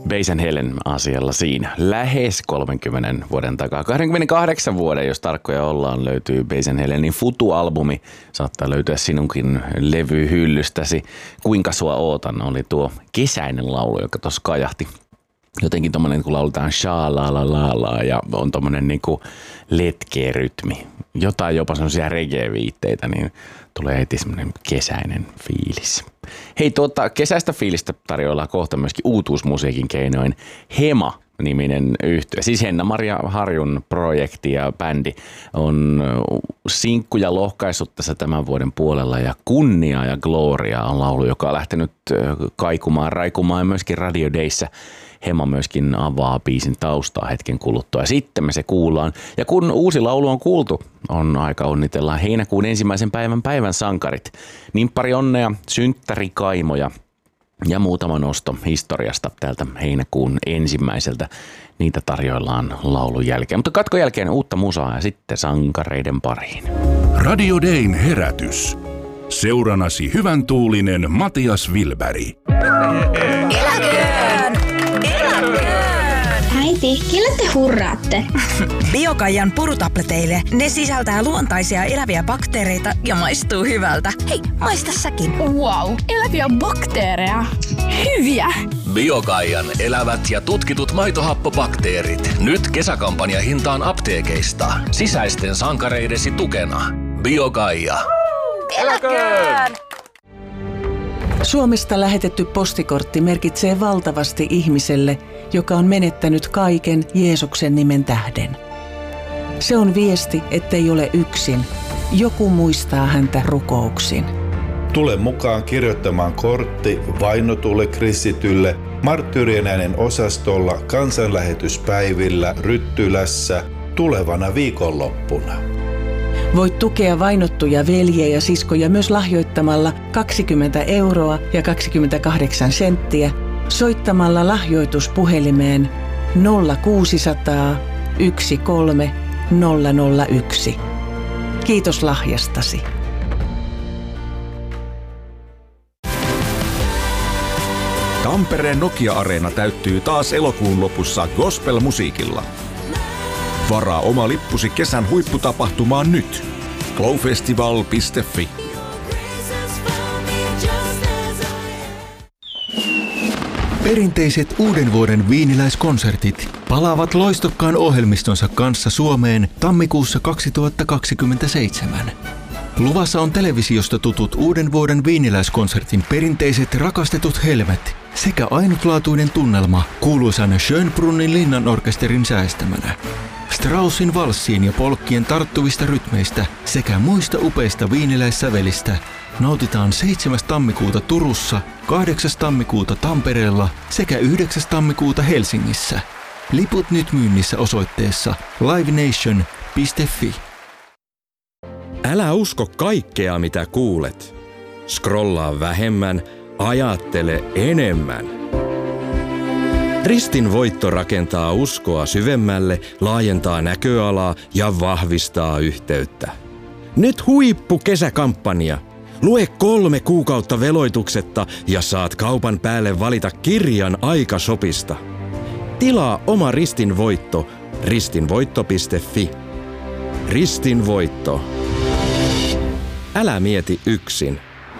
Basin Helen asialla siinä. Lähes 30 vuoden takaa. 28 vuoden, jos tarkkoja ollaan, löytyy Basin Helenin Futu-albumi. Saattaa löytyä sinunkin levyhyllystäsi. Kuinka sua ootan oli tuo kesäinen laulu, joka tuossa kajahti. Jotenkin tommonen, kun lauletaan sha-la-la-la-la ja on tommonen niinku letkeä rytmi. Jotain jopa semmosia reggae-viitteitä, niin tulee heti semmonen kesäinen fiilis. Hei, kesäistä fiilistä tarjoillaan kohta myöskin uutuusmusiikin keinoin Hema-niminen yhtye. Siis Henna-Maria Harjun projekti ja bändi on sinkkuja lohkaissut tässä tämän vuoden puolella ja Kunnia ja Gloria on laulu, joka on lähtenyt raikumaan ja myöskin Radio Dayssä. Hema myöskin avaa biisin taustaa hetken kuluttua ja sitten me se kuullaan. Ja kun uusi laulu on kuultu, on aika onnitella heinäkuun ensimmäisen päivän sankarit. Nimppari onnea, synttärikaimoja ja muutama nosto historiasta täältä heinäkuun ensimmäiseltä. Niitä tarjoillaan laulun jälkeen. Mutta katkon jälkeen uutta musaa ja sitten sankareiden pariin. Radio Dayn herätys. Seuranasi hyvän tuulinen Matias Wilberg. Äiti, kelle te hurraatte? Biokaijan purutableteille. Ne sisältää luontaisia eläviä bakteereita ja maistuu hyvältä. Hei, maista säkin. Wow, eläviä bakteereja. Hyviä! Biokaijan elävät ja tutkitut maitohappobakteerit. Nyt kesäkampanja hintaan apteekeista. Sisäisten sankareidesi tukena. Biokaija. Eläköön! Suomesta lähetetty postikortti merkitsee valtavasti ihmiselle, joka on menettänyt kaiken Jeesuksen nimen tähden. Se on viesti, ettei ole yksin. Joku muistaa häntä rukouksin. Tule mukaan kirjoittamaan kortti vainotulle kristitylle Marttyyrien äänen osastolla kansanlähetyspäivillä Ryttylässä tulevana viikonloppuna. Voit tukea vainottuja veljiä ja siskoja myös lahjoittamalla 20 € ja 28 senttiä soittamalla lahjoituspuhelimeen 0600 13 001. Kiitos lahjastasi. Tampereen Nokia-areena täyttyy taas elokuun lopussa gospel-musiikilla. Varaa oma lippusi kesän huipputapahtumaan nyt. glowfestival.fi. Perinteiset uuden vuoden viiniläiskonsertit palaavat loistokkaan ohjelmistonsa kanssa Suomeen tammikuussa 2027. Luvassa on televisiosta tutut uuden vuoden viiniläiskonsertin perinteiset rakastetut helmet sekä ainutlaatuinen tunnelma kuuluisan Schönbrunnin linnanorkesterin säestämänä. Straussin valssien ja polkkien tarttuvista rytmeistä sekä muista upeista viiniläissävelistä nautitaan 7. tammikuuta Turussa, 8. tammikuuta Tampereella sekä 9. tammikuuta Helsingissä. Liput nyt myynnissä osoitteessa livenation.fi. Älä usko kaikkea, mitä kuulet. Scrollaa vähemmän, ajattele enemmän. Ristin voitto rakentaa uskoa syvemmälle, laajentaa näköalaa ja vahvistaa yhteyttä. Nyt huippukesäkampanja. Lue 3 kuukautta veloituksetta ja saat kaupan päälle valita kirjan Aikashopista. Tilaa oma Ristin voitto ristinvoitto.fi. Ristin voitto. Älä mieti yksin.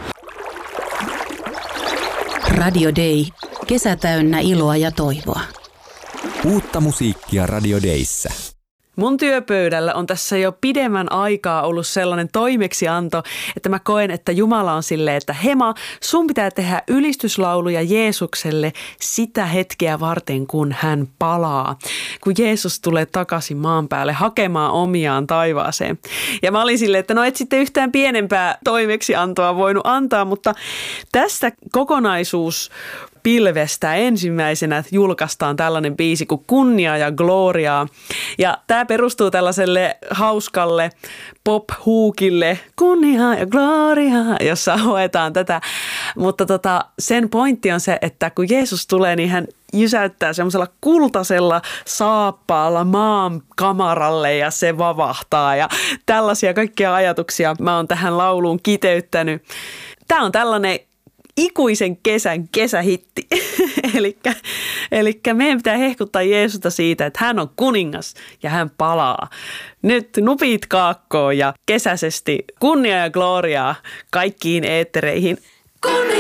Radio Day. Kesä täynnä iloa ja toivoa. Uutta musiikkia Radio Dayssä. Mun työpöydällä on tässä jo pidemmän aikaa ollut sellainen toimeksianto, että mä koen, että Jumala on silleen, että Hema, sun pitää tehdä ylistyslauluja Jeesukselle sitä hetkeä varten, kun hän palaa. Kun Jeesus tulee takaisin maan päälle hakemaan omiaan taivaaseen. Ja mä olin silleen, että no et sitten yhtään pienempää toimeksiantoa voinut antaa, mutta tästä kokonaisuus pilvestä ensimmäisenä julkaistaan tällainen biisi kuin Kunnia ja Gloriaa. Ja tämä perustuu tällaiselle hauskalle pop-huukille Kunnia ja Gloriaa, jossa hoetaan tätä. Mutta sen pointti on se, että kun Jeesus tulee, niin hän jysäyttää semmoisella kultaisella saappaalla maan kamaralle ja se vavahtaa. Ja tällaisia kaikkia ajatuksia mä oon tähän lauluun kiteyttänyt. Tämä on tällainen ikuisen kesän kesähitti. Elikkä meidän pitää hehkuttaa Jeesusta siitä, että hän on kuningas ja hän palaa. Nyt nupit kaakkoon ja kesäisesti kunnia ja gloriaa kaikkiin eettereihin. Kunnia!